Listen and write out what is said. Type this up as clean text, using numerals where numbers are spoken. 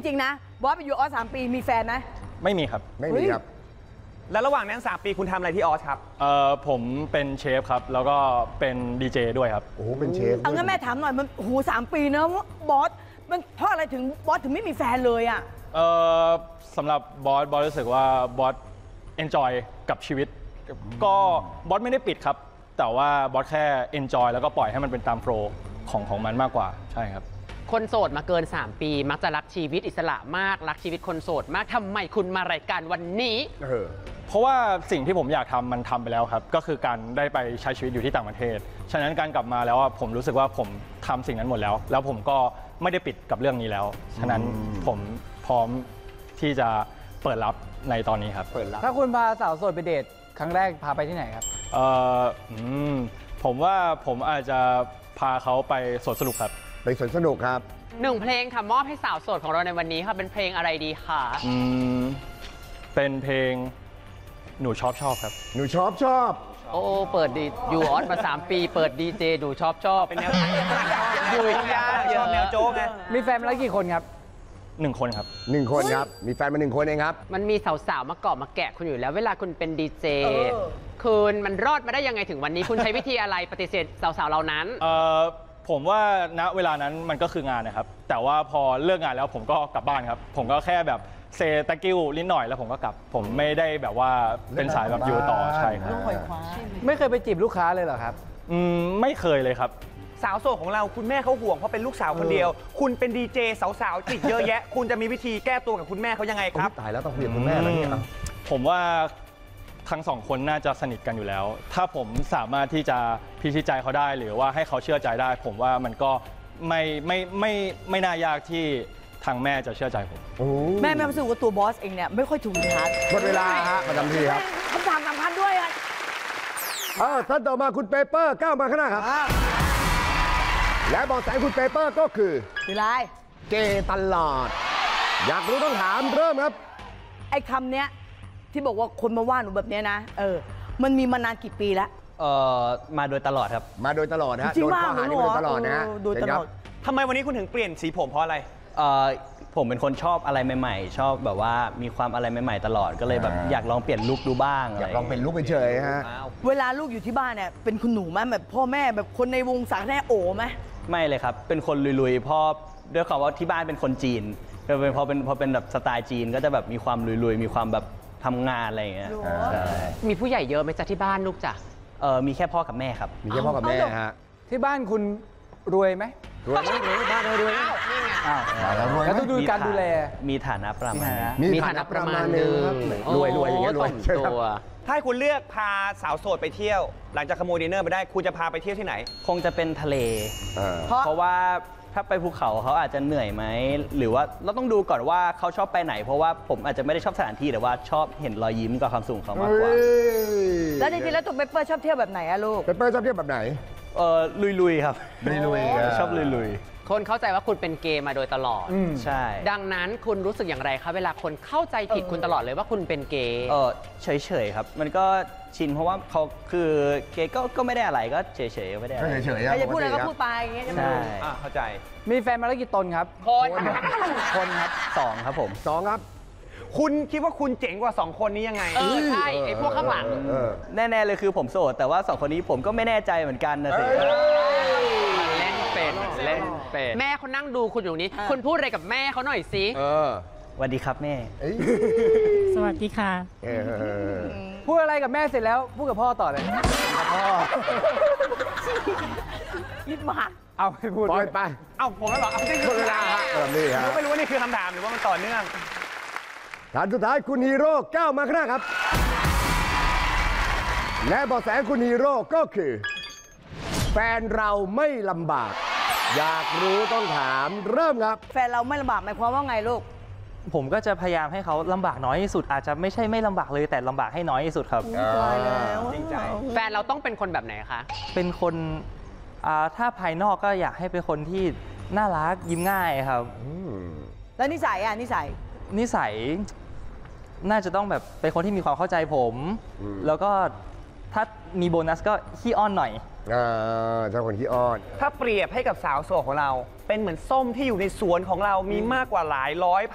ริงๆนะบอสไปอยู่ออส3 ปีมีแฟนไหมไม่มีครับไม่มีครับแล้วระหว่างนั้น3 ปีคุณทำอะไรที่ออสครับผมเป็นเชฟครับแล้วก็เป็นดีเจด้วยครับโอ้โหเป็นเชฟเอางั้นแม่ถามหน่อยมันโอ้โห3 ปีนะบอสมันเพราะอะไรถึงบอสถึงไม่มีแฟนเลยอ่ะสำหรับบอสรู้สึกว่าบอสเอนจอยกับชีวิตก็บอสไม่ได้ปิดครับแต่ว่าบอสแค่เอนจอยแล้วก็ปล่อยให้มันเป็นตามโฟลว์ของมันมากกว่าใช่ครับคนโสดมาเกิน3 ปีมักจะรักชีวิตอิสระมากรักชีวิตคนโสดมากทำไมคุณมารายการวันนี้เพราะว่าสิ่งที่ผมอยากทำมันทำไปแล้วครับก็คือการได้ไปใช้ชีวิตอยู่ที่ต่างประเทศฉะนั้นการกลับมาแล้วผมรู้สึกว่าผมทำสิ่งนั้นหมดแล้วผมก็ไม่ได้ปิดกับเรื่องนี้แล้วฉะนั้นผมพร้อมที่จะเปิดรับในตอนนี้ครับเปิดรับถ้าคุณพาสาวโสดไปเดทครั้งแรกพาไปที่ไหนครับผมว่าผมอาจจะพาเขาไปสวนสนุกครับไปสวนสนุกครับ 1 เพลงค่ะมอบให้สาวโสดของเราในวันนี้ค่ะเป็นเพลงอะไรดีคะเป็นเพลงหนูชอบครับหนูชอบโอ้เปิดดีอยู่ออสมา3 ปีเปิดดีเจหนูชอบเป็นแนวอยู่ยากชอบแนวโจ๊กไงมีแฟนมาแล้วกี่คนครับ 1 คนครับ 1 คนครับมีแฟนมา1 คนเองครับมันมีสาวๆมาเกาะมาแกะคุณอยู่แล้วเวลาคุณเป็นดีเจคุณมันรอดมาได้ยังไงถึงวันนี้คุณใช้วิธีอะไรปฏิเสธสาวๆเหล่านั้นผมว่าณเวลานั้นมันก็คืองานนะครับแต่ว่าพอเลิกงานแล้วผมก็กลับบ้านครับผมก็แค่แบบเซตะกิ้วนิดหน่อยแล้วผมก็กลับผมไม่ได้แบบว่าเป็นสายแบบอยู่ต่อใช่ครับไม่เคยไปจีบลูกค้าเลยเหรอครับไม่เคยเลยครับสาวโสดของเราคุณแม่เขาห่วงเพราะเป็นลูกสาวคนเดียวคุณเป็นดีเจสาวๆจิกเยอะแยะคุณจะมีวิธีแก้ตัวกับคุณแม่เขายังไงครับตายแล้วต้องคุยกับคุณแม่แล้วเนี่ยผมว่าทั้ง2 คนน่าจะสนิทกันอยู่แล้วถ้าผมสามารถที่จะพิชิตใจเขาได้หรือว่าให้เขาเชื่อใจได้ผมว่ามันก็ไม่น่ายากที่ทางแม่จะเชื่อใจผมแม่รู้สึกว่าตัวบอสเองเนี่ยไม่ค่อยถูกทัดหมดเวลาฮะประจำที่ครับคำถามสำคัญด้วยอ่ะท่านต่อมาคุณเปเปอร์ก้าวมาข้างหน้าครับและบอกแสคุณเปเปอร์ก็คืออะไรเกตลอดอยากรู้ต้องถามเริ่มครับไอ้คำเนี้ยที่บอกว่าคนมาว่าหนูแบบนี้นะมันมีมานานกี่ปีแล้วมาโดยตลอดครับมาโดยตลอดฮะโดนข้อหานี่มาโดยตลอดนะฮะโดยตลอดทำไมวันนี้คุณถึงเปลี่ยนสีผมเพราะอะไรผมเป็นคนชอบอะไรใหม่ๆชอบแบบว่ามีความอะไรใหม่ๆตลอดก็เลยแบบอยากลองเปลี่ยนลุคดูบ้างอยากลองเป็นลุคเฉยๆฮะเวลาลูกอยู่ที่บ้านเนี่ยเป็นคุณหนูไหมแบบพ่อแม่แบบคนในวงสารแน่โอ๋ไหมไม่เลยครับเป็นคนลุยๆพ่อด้วยความว่าที่บ้านเป็นคนจีนพอเป็นแบบสไตล์จีนก็จะแบบมีความลุยๆมีความแบบทำงานอะไรอย่างเงี้ยมีผู้ใหญ่เยอะไหมจ๊ะที่บ้านลูกจ๊ะมีแค่พ่อกับแม่ครับมีแค่พ่อกับแม่ฮะที่บ้านคุณรวยไหมรวยบ้านรวยแล้วต้องดูการดูแลมีฐานะประมาณมีฐานะประมาณนึงรวยอย่างเงี้ยรวยตัวถ้าคุณเลือกพาสาวโสดไปเที่ยวหลังจากขโมยดินเนอร์ไปได้คุณจะพาไปเที่ยวที่ไหนคงจะเป็นทะเลเพราะว่าถ้าไปภูเขาเขาอาจจะเหนื่อยไหมหรือว่าเราต้องดูก่อนว่าเขาชอบไปไหนเพราะว่าผมอาจจะไม่ได้ชอบสถานที่แต่ว่าชอบเห็นรอยยิ้มกับความสุขเขามากกว่าแล้วจริงๆแล้วตัวเปเปอร์ชอบเที่ยวแบบไหนอะลูกเปเปอร์ชอบเที่ยวแบบไหนลุยๆครับลุยชอบลุยๆคนเข้าใจว่าคุณเป็นเกย์มาโดยตลอดใช่ดังนั้นคุณรู้สึกอย่างไรครับเวลาคนเข้าใจผิดคุณตลอดเลยว่าคุณเป็นเกย์เฉยๆครับมันก็ชินเพราะว่าเขาคือเกย์ก็ไม่ได้อะไรก็เฉยๆไม่ได้อะไรเฉยๆใครจะพูดอะไรก็พูดไปอย่างเงี้ยใช่ไหมเข้าใจมีแฟนมาแล้วกี่ตนครับคนครับ2ครับผม 2ครับคุณคิดว่าคุณเจ๋งกว่า2 คนนี้ยังไงใช่ไอ้พวกข้างหลังแน่ๆเลยคือผมโสดแต่ว่า2 คนนี้ผมก็ไม่แน่ใจเหมือนกันนะสิเล่นเป็นแม่เขานั่งดูคุณอยู่นี้คุณพูดอะไรกับแม่เขาหน่อยสิสวัสดีครับแม่สวัสดีค่ะพูดอะไรกับแม่เสร็จแล้วพูดกับพ่อต่อเลยพ่อคิดมากเอาไปพูดไปเอาผมแล้วเหรอหมดเวลาครับผมไม่รู้ว่านี่คือคำถามหรือว่ามันต่อเนื่องฐานสุดท้ายคุณฮีโร่ก้าวมาข้างหน้าครับและเบาะแสคุณฮีโร่ก็คือแฟนเราไม่ลำบากอยากรู้ต้องถามเริ่มครับแฟนเราไม่ลำบากหมายความว่าไงลูกผมก็จะพยายามให้เขาลำบากน้อยที่สุดอาจจะไม่ใช่ไม่ลำบากเลยแต่ลำบากให้น้อยที่สุดครับจริงใจแฟนเราต้องเป็นคนแบบไหนคะเป็นคนถ้าภายนอกก็อยากให้เป็นคนที่น่ารักยิ้มง่ายครับแล้วนิสัยนิสัยน่าจะต้องแบบเป็นคนที่มีความเข้าใจผมแล้วก็ถ้ามีโบนัสก็ขี้อ้อนหน่อยเจ้าคนขี้อ้อนถ้าเปรียบให้กับสาวโสดของเราเป็นเหมือนส้มที่อยู่ในสวนของเรามีมากกว่าหลายร้อย